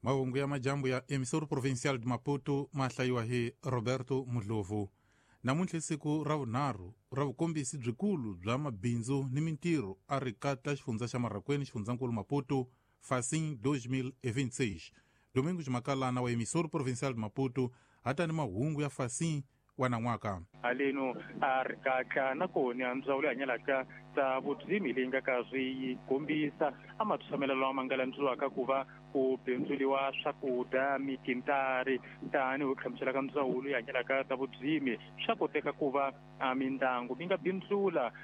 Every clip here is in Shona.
Mahungu ya majambu ya emissouri provincial de Maputo mahlayiwa hi Roberto Mudlovu. Namuntlha siku ra vunharhu ra vukombisi byikulu bya mabindzu ni mintirho a ri katla xifundza xa Marakweni xifundzankulu Maputo FACIN 2026. Domingo Makalana wa emissouri provincial de Maputo hata ni mahungu ya FACIN wa nan'waka. Aleno a ri katla nakona ndzawulo ya hanyalaka ta vudzimi leyi nga karhi yi kombisa a matshamiselo lama mangalandziwaka ku va ku bindzuliwa swakudya mikintari tani hi hlamusela ka ndzawulo ya hanyalaka ta vudzimi swa koteka ku va mindyangu mi nga bindzula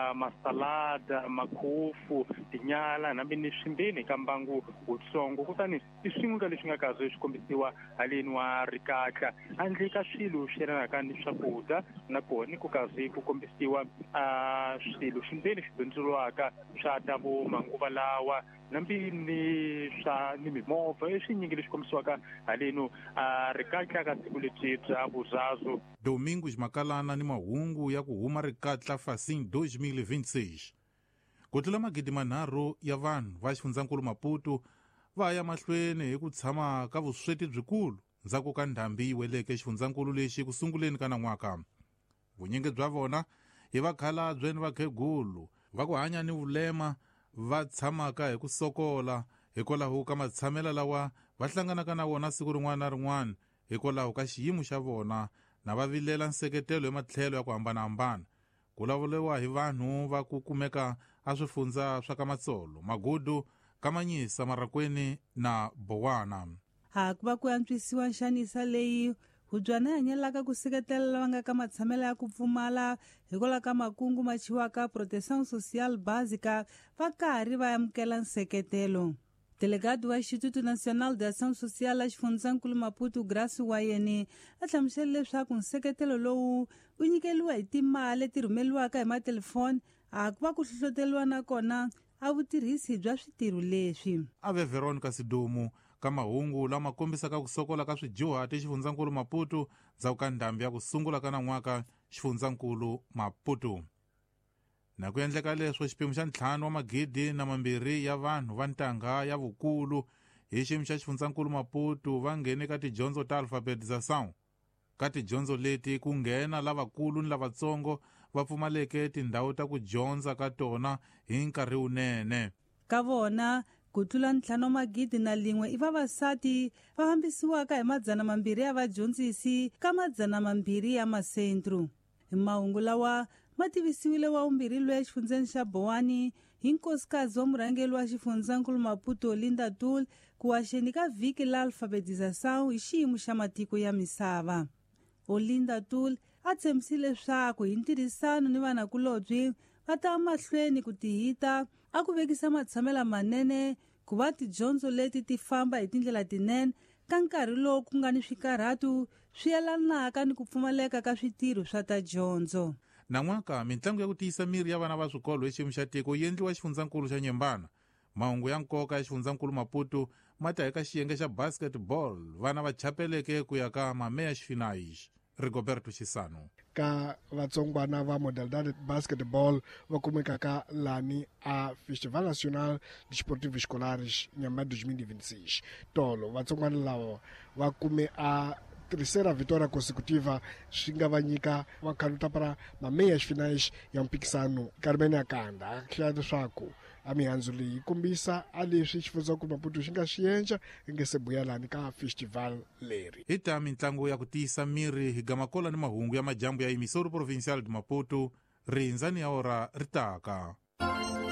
masalada makhofu tinyala nambe ni swimbeni ka mbangu wutsongo kutani i swin'we leswi nga karhi swi kombisiwa haleni wa ri katla handle ka swilo swi yelanaka ni swakudya nakona ku karhi ku kombisiwa swilo swimbeni swi bindzuriwaka swa ta vo manguva lawa nambi ni mimovha swinyingi leswi kombisiwaka haleno ri katla ka siku lebyi bya vuzazo. Domingo Makalana ni mahungu ya ku huma ri katla FACIN 2026. Ku tlula magidi manharhu ya vanhu va xifundzankulu Maputo va ya mahlweni hi ku tshama ka vusweti byikulu ndzhaku ka ndhambi yi weleke xifundzankulu lexi ku sunguleni ka nan'waka. Vunyingi bya vona hi vakhalabye ni vakhegulu va ku hanya ni vulema va tshamaka hi ku sokola hikwalaho ka matshamela lawa va hlanganaka na wona siku rin'wana na rin'wana hikwalaho ka xiyimo xa vona na va vilela nseketelo hi matlhelo ya ku hambanahambana. Ku lavuliwa hi vanhu va ku kumeka a swifundza swa ka Matsolo, Magudu, Kamanyisa, Marakweni na Bowana. Ku va ku antswisiwa nxanisa leyi hubyana hanyalaka ku seketela lava nga ka matshamela ya ku pfumala hikwalaho ka makungu ma chiwaka proteção social básica va karhi va amukela nseketelo. Delegado wa Instituto Nacional de Ação Social a xifundzankulu Maputo Graça Wayeni a hlamusele leswaku nseketelo lowu wu nyikeliwa hi timali leti rhumeliwaka hi matelefoni ku va ku hlohloteliwa na kona a vutirhisi bya switirho leswi. Ave Veronica Sidumu ka mahungu lama kombisaka ku sokola ka swidyuhati xifundzankulu Maputo ndzhaku ka ndhambi ya ku sungula ka nan'waka xifundzankulu Maputo. Na ku endleka leswo xiphemu xa 5 wa magidi na mambirhi ya vanhu va ntangha ya vukulu hi xiyimo xa xifundzankulu Maputo va nghene ka tidyondzo ta alfabetização. Ka tidyondzo leti ku nghena lavakulu ni lavatsongo va pfumaleke tindhawu ta ku dyondza ka tona hi nkarhi wunene. Ka vona ku tlula 5 magidi na 1 i vavasati va fambisiwaka hi 200 ya vadyondzisi ka 200 ya masentro. Hi mahungu lawa ma tivisiwile wa vumbirhi loyi xifundzeni xa Bowani hi nkosikazi wa murhangeli wa xifundzankulu Maputo Linda Tool ku waxeni ka vhiki la alfabetização hi xiyimo xa matiko ya misava. Linda Tool a tshembisile leswaku hi ntirhisano ni vanakulobye va ta mahlweni ku tihita a ku vekisa matshamela manene ku va tidyondzo leti ti famba hi tindlela tinene ka nkarhi lowu ku nga ni swikarhatu swi yelanaka ni ku pfumaleka ka switirho swa ta dyondzo. Nan'waka mitlangu ya ku tiyisa miri ya vana va swikolo hi xiyimo xa tiko yi endliwa xifundzankulu xa Nyembana. Mahungu ya nkoka ya xifundzankulu Maputo ma ta eka xiyenge xa basketball vana va chapeleke ku ya ka mameya xifinayixi. Rigoberto Chisano ka vatsongwana va modalidade basketball va kumekaka lani a Festival Nacional Desportivo Escolares Nyembana 2026. Tolo vatsongwana lava va kume a terceira vitória consecutiva swi nga va nyika va khaluta para mameya xifinayixi ya mpikisano Carmen Akanda hlaya leswaku a mihandzu leyi kombisa a leswi xifundzankulu Maputo xi nga xi endla hi nge se buya lani ka festival leri. Hi ta mitlangu ya ku tiyisa miri hi gamakola ni mahungu ya majambu ya emissouri provincial de Maputo rindzani ya ora ritaka.